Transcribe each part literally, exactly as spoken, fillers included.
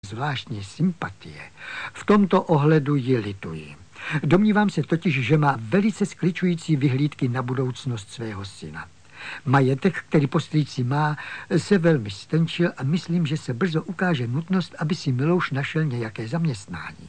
zvláštní sympatie. V tomto ohledu ji lituji. Domnívám se totiž, že má velice skličující vyhlídky na budoucnost svého syna. Majetek, který po strýci má, se velmi stenčil a myslím, že se brzo ukáže nutnost, aby si Milouš našel nějaké zaměstnání.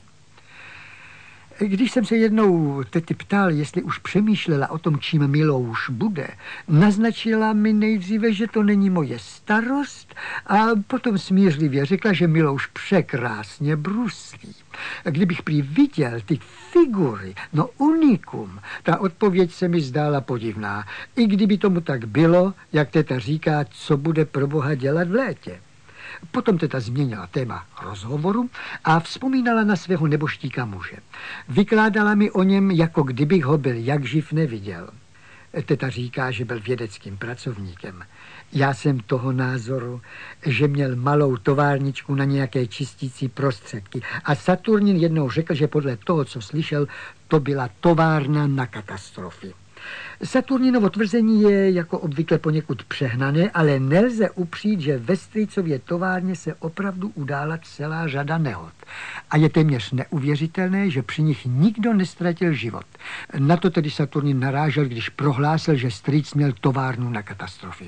Když jsem se jednou tety ptal, jestli už přemýšlela o tom, čím Milouš bude, naznačila mi nejdříve, že to není moje starost a potom smířlivě řekla, že Milouš překrásně bruslí. Kdybych prý viděl ty figury, no unikum, ta odpověď se mi zdála podivná. I kdyby tomu tak bylo, jak teta říká, co bude pro Boha dělat v létě. Potom teta změnila téma rozhovoru a vzpomínala na svého neboštíka muže. Vykládala mi o něm, jako kdybych ho byl jak živ neviděl. Teta říká, že byl vědeckým pracovníkem. Já jsem toho názoru, že měl malou továrničku na nějaké čistící prostředky. A Saturnin jednou řekl, že podle toho, co slyšel, to byla továrna na katastrofy. Saturninovo tvrzení je jako obvykle poněkud přehnané, ale nelze upřít, že ve strýcově továrně se opravdu udála celá řada nehod. A je téměř neuvěřitelné, že při nich nikdo nestratil život. Na to tedy Saturnin narážel, když prohlásil, že strýc měl továrnu na katastrofy.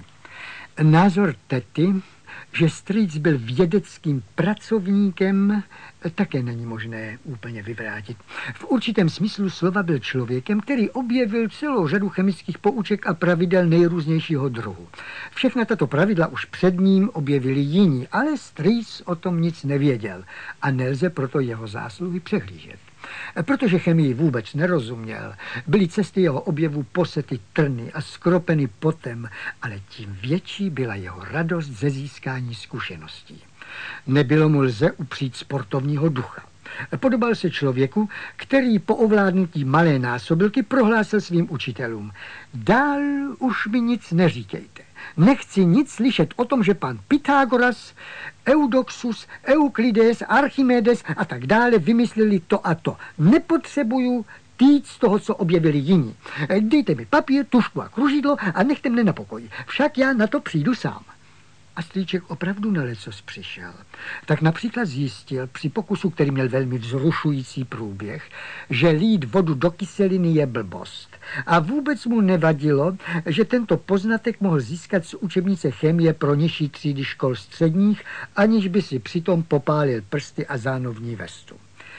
Názor tety, že strýc byl vědeckým pracovníkem, také není možné úplně vyvrátit. V určitém smyslu slova byl člověkem, který objevil celou řadu chemických pouček a pravidel nejrůznějšího druhu. Všechna tato pravidla už před ním objevili jiní, ale strýc o tom nic nevěděl a nelze proto jeho zásluhy přehlížet. Protože chemii vůbec nerozuměl, byly cesty jeho objevu posety trny a skropeny potem, ale tím větší byla jeho radost ze získání zkušeností. Nebylo mu lze upřít sportovního ducha. Podobal se člověku, který po ovládnutí malé násobilky prohlásil svým učitelům: dál už mi nic neříkejte. Nechci nic slyšet o tom, že pan Pythagoras, Eudoxus, Euklides, Archimedes a tak dále vymysleli to a to. Nepotřebuju týc z toho, co objevili jiní. Dejte mi papír, tužku a kružidlo a nechte mne na pokoji. Však já na to přijdu sám. A strýček opravdu na lecos přišel. Tak například zjistil při pokusu, který měl velmi vzrušující průběh, že lít vodu do kyseliny je blbost. A vůbec mu nevadilo, že tento poznatek mohl získat z učebnice chemie pro nižší třídy škol středních, aniž by si přitom popálil prsty a zánovní vestu.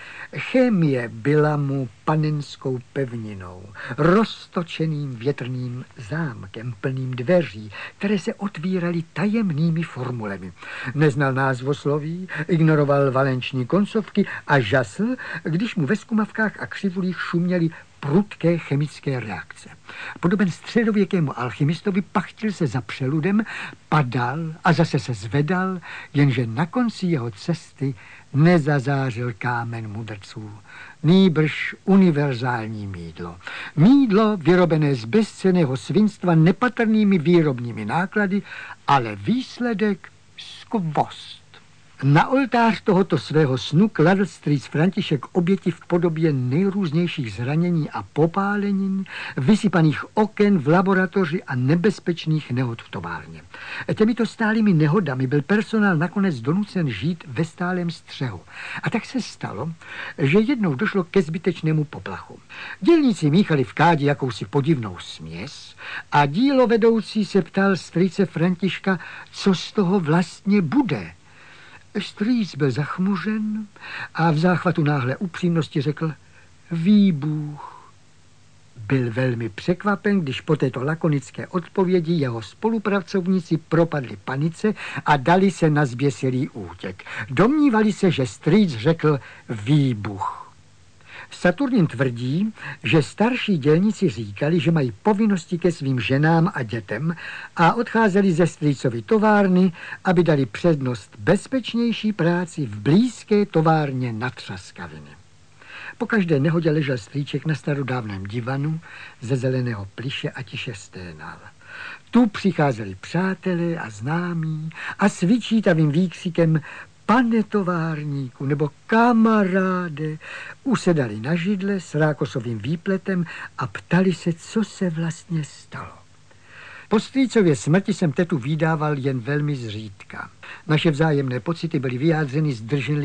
Chemie byla mu panenskou pevninou, roztočeným větrným zámkem plným dveří, které se otvíraly tajemnými formulemi. Neznal názvosloví, ignoroval valenční koncovky a žasl, když mu ve zkumavkách a křivulích šuměly prudké chemické reakce. Podoben středověkému alchymistovi pachtil se za přeludem, padal a zase se zvedal, jenže na konci jeho cesty nezazářil kámen mudrců, nýbrž univerzální mýdlo. Mýdlo vyrobené z bezcenného svinstva nepatrnými výrobními náklady, ale výsledek skvost. Na oltář tohoto svého snu kladl strýc František oběti v podobě nejrůznějších zranění a popálenin, vysypaných oken v laboratoři a nebezpečných nehod v továrně. Těmito stálými nehodami byl personál nakonec donucen žít ve stálém střehu. A tak se stalo, že jednou došlo ke zbytečnému poplachu. Dělníci míchali v kádi jakousi podivnou směs a dílovedoucí se ptal strýce Františka, co z toho vlastně bude. Strýc byl zachmuřen a v záchvatu náhlé upřímnosti řekl: výbuch. Byl velmi překvapen, když po této lakonické odpovědi jeho spolupracovníci propadli panice a dali se na zběsilý útěk. Domnívali se, že strýc řekl výbuch. Saturnin tvrdí, že starší dělníci říkali, že mají povinnosti ke svým ženám a dětem a odcházeli ze strýcovy továrny, aby dali přednost bezpečnější práci v blízké továrně na Třaskaviny. Po každé nehodě ležel strýček na starodávném divanu ze zeleného plyše a tiše sténal. Tu přicházeli přátelé a známí a s vyčítavým výkřikem: pane továrníku nebo kamaráde, usedali na židle s rákosovým výpletem a ptali se, co se vlastně stalo. Po strýcově smrti jsem tetu vydával jen velmi zřídka. Naše vzájemné pocity byly vyjádřeny zdrženlivě